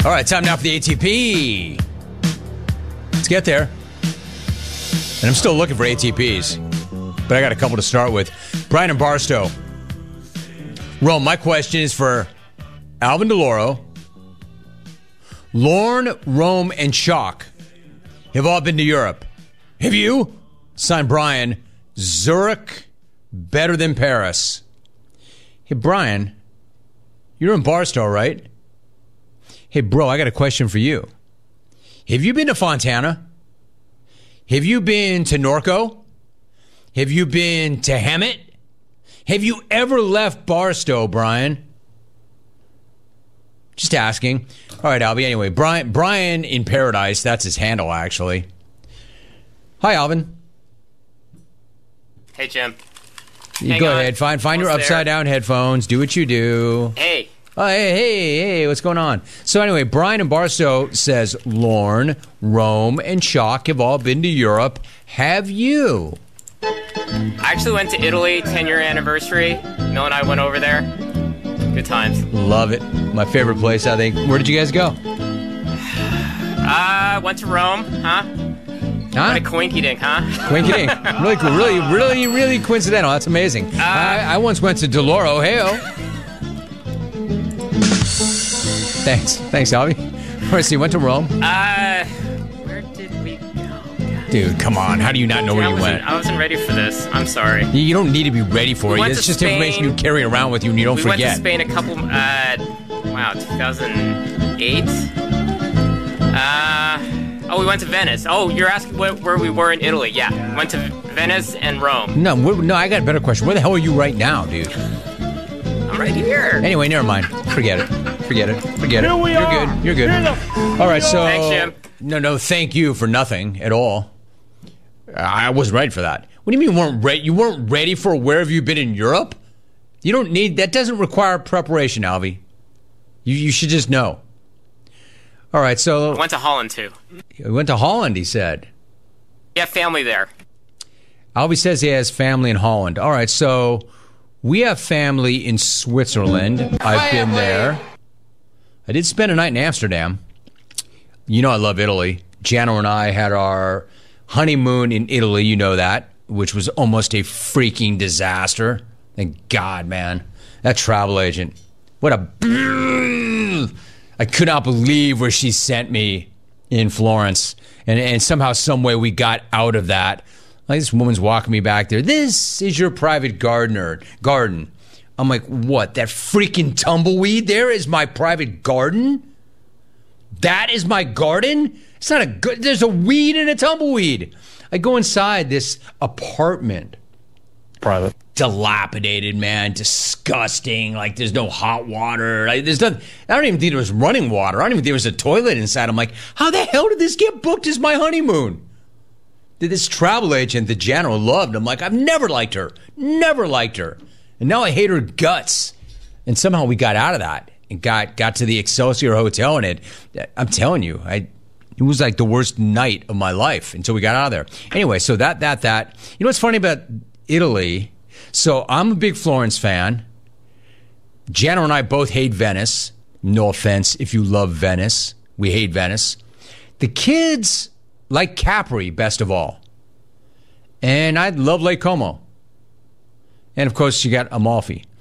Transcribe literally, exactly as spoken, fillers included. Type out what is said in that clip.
All right, time now for the A T P. Let's get there. And I'm still looking for A T Ps, but I got a couple to start with. Brian and Barstow. Rome, my question is for Alvin DeLauro. Lorne, Rome, and Shock have all been to Europe. Have you? Signed Brian. Zurich, better than Paris. Hey, Brian, you're in Barstow, right? Hey, bro, I got a question for you. Have you been to Fontana? Have you been to Norco? Have you been to Hemet? Have you ever left Barstow, Brian? Just asking. All right, Albie. Anyway, Brian, Brian in Paradise. That's his handle, actually. Hi, Alvin. Hey, Jim. You Hang go on. ahead. Find find your Almost upside there. down headphones. Do what you do. Hey. Oh, hey, hey, hey, what's going on? So anyway, Brian in Barstow says Lorne, Rome, and Shock have all been to Europe. Have you? I actually went to Italy, ten-year anniversary. Mel and I went over there. Good times. Love it. My favorite place, I think. Where did you guys go? Uh, went to Rome, huh? Huh? What a coinky-dink, huh? Quinky dink. Really cool. Really, really, really coincidental. That's amazing. Uh, I, I once went to Deloro. Hey-o. Thanks. Thanks, Albie. All right, so you went to Rome? Uh, where did we go? God. Dude, come on. How do you not know where I you wasn't, went? I wasn't ready for this. I'm sorry. You don't need to be ready for We it. went It's to just Spain. information you carry around with you and you don't we forget. went to Spain a couple, uh, wow, two thousand eight? Uh, oh, we went to Venice. Oh, you're asking where, where we were in Italy. Yeah, we went to Venice and Rome. No, we're- no, I got a better question. Where the hell are you right now, dude? I'm right here. Anyway, never mind. Forget it. Forget it. Forget it. Here we You're are. good. You're good. All right, so Thanks, Jim. no, no, thank you for nothing at all. I wasn't ready for that. What do you mean you weren't ready? You weren't ready for where have you been in Europe? You don't need that. Doesn't require preparation, Alvy. You you should just know. All right, so I went to Holland, too. we went to Holland. He said. We have family there. Alvy says he has family in Holland. All right, so we have family in Switzerland. I've been there. I did spend a night in Amsterdam. You know I love Italy. Jano and I had our honeymoon in Italy, you know that, which was almost a freaking disaster. Thank God, man. That travel agent. What a... I could not believe where she sent me in Florence. And, and somehow, some way, we got out of that. Like, this woman's walking me back there. This is your private gardener garden. I'm like, what? That freaking tumbleweed there is my private garden? That is my garden? It's not a good... There's a weed and a tumbleweed. I go inside this apartment. Private. Dilapidated, man. Disgusting. Like, there's no hot water. Like, there's nothing... I don't even think there was running water. I don't even think there was a toilet inside. I'm like, how the hell did this get booked as my honeymoon? This travel agent that Jano loved, I'm like, I've never liked her. Never liked her. And now I hate her guts. And somehow we got out of that and got got to the Excelsior Hotel. And it, I'm telling you, I it was like the worst night of my life until we got out of there. Anyway, so that, that, that. You know what's funny about Italy? So I'm a big Florence fan. Jano and I both hate Venice. No offense if you love Venice. We hate Venice. The kids like Capri best of all. And I love Lake Como. And of course, you got Amalfi.